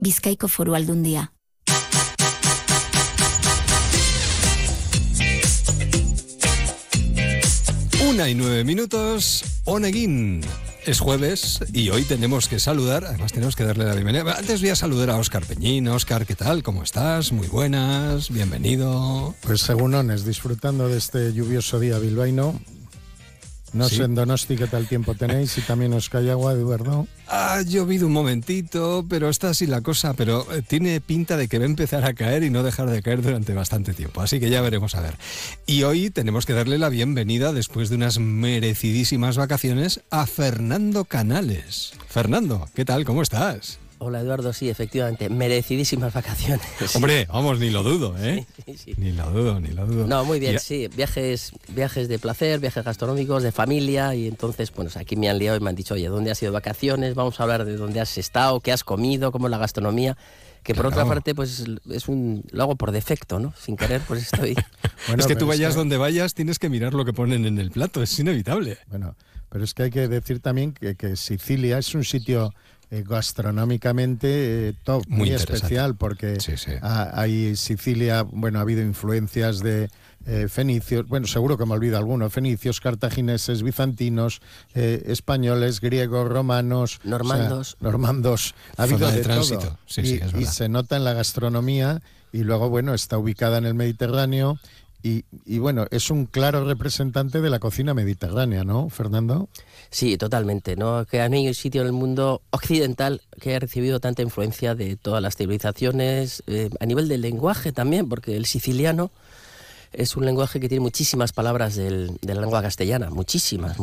Bizkaiko Foru Aldundia. Una y 9 minutos, Oneguín. Es jueves y hoy tenemos que saludar, además tenemos que darle la bienvenida. Antes voy a saludar a Óscar Peñín. Óscar, ¿qué tal? ¿Cómo estás? Muy buenas, bienvenido. Pues segunones, disfrutando de este lluvioso día bilbaíno. No sé en Donosti qué tal tiempo tenéis, si también os cae agua, Eduardo. Ha llovido un momentito, pero está así la cosa, pero tiene pinta de que va a empezar a caer y no dejar de caer durante bastante tiempo, así que ya veremos a ver. Y hoy tenemos que darle la bienvenida, después de unas merecidísimas vacaciones, a Fernando Canales. Fernando, ¿qué tal? ¿Cómo estás? Hola Eduardo, sí, efectivamente, merecidísimas vacaciones. Hombre, vamos, ni lo dudo, ¿eh? Sí. Ni lo dudo. No, muy bien, sí, viajes de placer, viajes gastronómicos, de familia, y entonces, bueno, aquí me han liado y me han dicho, oye, ¿dónde has ido de vacaciones? Vamos a hablar de dónde has estado, qué has comido, cómo es la gastronomía, que por otra parte, pues lo hago por defecto, ¿no? Sin querer, pues estoy... Bueno, es que tú vayas donde vayas, tienes que mirar lo que ponen en el plato, es inevitable. Bueno, pero es que hay que decir también que Sicilia es un sitio... gastronómicamente top, muy especial, porque hay Sicilia, bueno, ha habido influencias de fenicios, bueno, seguro que me olvido alguno, fenicios, cartagineses, bizantinos, españoles, griegos, romanos, normandos, ha habido de tránsito. todo, Sí, es y se nota en la gastronomía, y luego, bueno, está ubicada en el Mediterráneo, y bueno, es un claro representante de la cocina mediterránea, ¿no, Fernando? Sí, totalmente, ¿no? Que no hay un sitio en el mundo occidental que haya recibido tanta influencia de todas las civilizaciones, a nivel del lenguaje también, porque el siciliano es un lenguaje que tiene muchísimas palabras de la lengua castellana, muchísimas.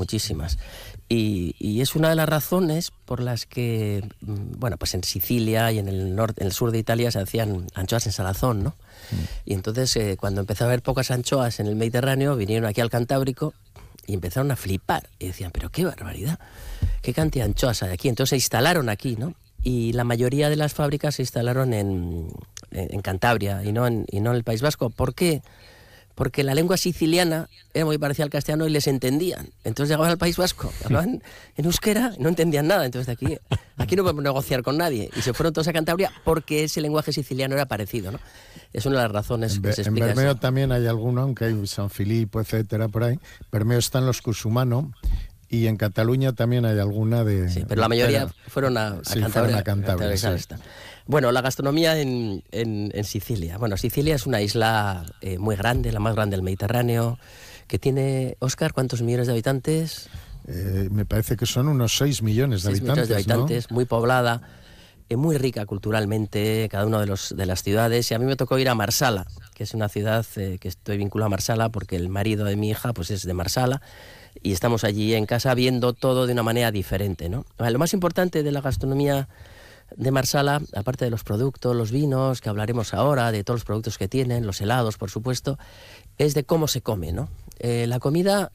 Y es una de las razones por las que, bueno, pues en Sicilia y en el norte, en el sur de Italia se hacían anchoas en salazón, ¿no? Y entonces, cuando empezó a haber pocas anchoas en el Mediterráneo, vinieron aquí al Cantábrico y empezaron a flipar. Y decían, pero qué barbaridad, qué cantidad de anchoas hay aquí. Entonces se instalaron aquí, ¿no? Y la mayoría de las fábricas se instalaron en Cantabria y no en el País Vasco. ¿Por qué? Porque la lengua siciliana era muy parecida al castellano y les entendían. Entonces llegaban al País Vasco, hablaban en euskera y no entendían nada. Entonces aquí no podemos negociar con nadie. Y se fueron todos a Cantabria porque ese lenguaje siciliano era parecido, ¿no? Es una de las razones que se explica. En Bermeo eso. también hay alguno, aunque hay San Filipo, etcétera, por ahí. Bermeo están los cusumano. Y en Cataluña también hay alguna de... Sí, pero la mayoría fueron a Cantabria. Sí. Bueno, la gastronomía en Sicilia. Bueno, Sicilia es una isla muy grande, la más grande del Mediterráneo, que tiene, Óscar, ¿cuántos millones de habitantes? Me parece que son unos 6 millones de 6 habitantes, millones de habitantes, ¿no? Muy poblada, muy rica culturalmente, cada una de las ciudades. Y a mí me tocó ir a Marsala, que es una ciudad que estoy vinculado a Marsala porque el marido de mi hija pues es de Marsala. Y estamos allí en casa viendo todo de una manera diferente, ¿no? Lo más importante de la gastronomía de Marsala, aparte de los productos, los vinos, que hablaremos ahora, de todos los productos que tienen, los helados, por supuesto, es de cómo se come, ¿no? La comida,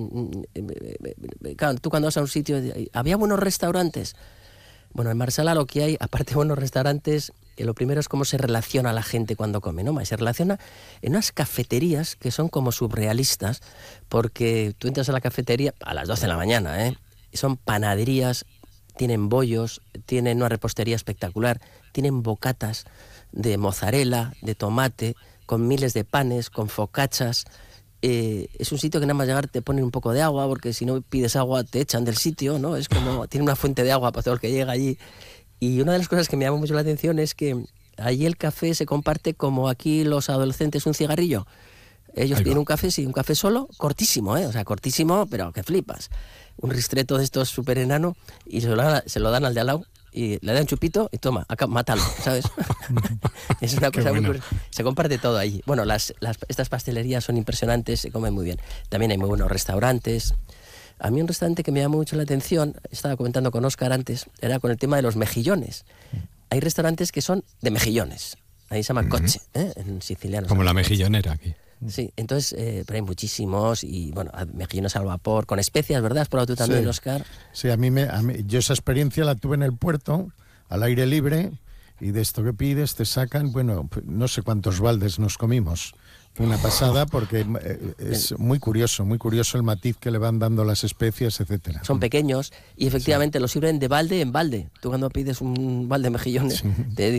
claro, tú cuando vas a un sitio, ¿había buenos restaurantes? Bueno, en Marsala lo que hay, aparte de buenos restaurantes, lo primero es cómo se relaciona la gente cuando come, ¿no? Se relaciona en unas cafeterías que son como surrealistas, porque tú entras a la cafetería a las 12 de la mañana, ¿eh? Son panaderías, tienen bollos, tienen una repostería espectacular, tienen bocatas de mozzarella, de tomate, con miles de panes, con focaccias. Es un sitio que nada más llegar te ponen un poco de agua, porque si no pides agua te echan del sitio, ¿no? Es como, tiene una fuente de agua para todo el que llega allí. Y una de las cosas que me llamó mucho la atención es que allí el café se comparte como aquí los adolescentes un cigarrillo. Ellos tienen un café, sí, un café solo, cortísimo, o sea, cortísimo, pero que flipas. Un ristreto de estos súper enano y se lo dan al de al lado y le dan chupito y toma, acá, mátalo, ¿sabes? Es una cosa muy curiosa. Se comparte todo allí. Bueno, estas pastelerías son impresionantes, se comen muy bien. También hay muy buenos restaurantes. A mí un restaurante que me llamó mucho la atención, estaba comentando con Óscar antes, era con el tema de los mejillones. Hay restaurantes que son de mejillones. Ahí se llama coche, en siciliano. Como la mejillonera aquí. Sí, entonces, pero hay muchísimos, y bueno, mejillones al vapor, con especias, ¿verdad? ¿Has probado tú también, Óscar? Sí, a mí yo esa experiencia la tuve en el puerto, al aire libre, y de esto que pides te sacan, bueno, no sé cuántos baldes nos comimos. Una pasada, porque es muy curioso el matiz que le van dando las especias, etcétera. Son pequeños y efectivamente los sirven de balde en balde. Tú cuando pides un balde de mejillones, te